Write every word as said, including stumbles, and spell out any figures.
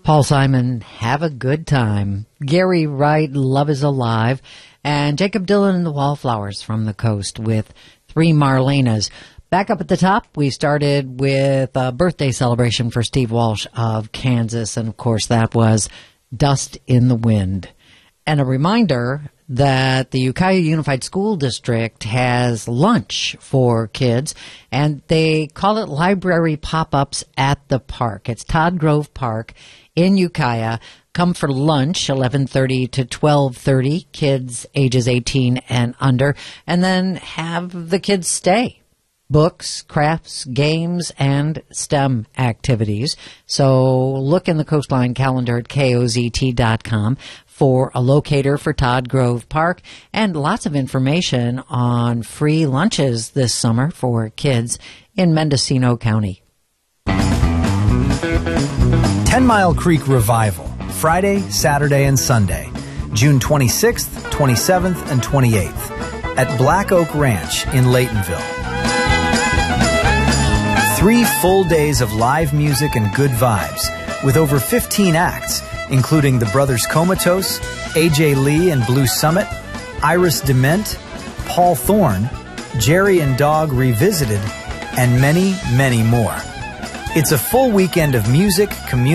Paul Simon, Have a Good Time. Gary Wright, Love is Alive. And Jacob Dylan and the Wallflowers from the Coast with Three Marlenas. Back up at the top, we started with a birthday celebration for Steve Walsh of Kansas. And, of course, that was Dust in the Wind. And a reminder that the Ukiah Unified School District has lunch for kids, and they call it Library Pop-Ups at the Park. It's Todd Grove Park in Ukiah. Come for lunch, eleven thirty to twelve thirty, kids ages eighteen and under, and then have the kids stay. Books, crafts, games, and STEM activities. So look in the Coastline calendar at K O Z T dot com for a locator for Todd Grove Park and lots of information on free lunches this summer for kids in Mendocino County. Ten Mile Creek Revival, Friday, Saturday, and Sunday, June twenty-sixth, twenty-seventh, and twenty-eighth at Black Oak Ranch in Laytonville. Three full days of live music and good vibes with over fifteen acts, including the Brothers Comatose, A J Lee and Blue Summit, Iris Dement, Paul Thorne, Jerry and Dog Revisited, and many, many more. It's a full weekend of music, community,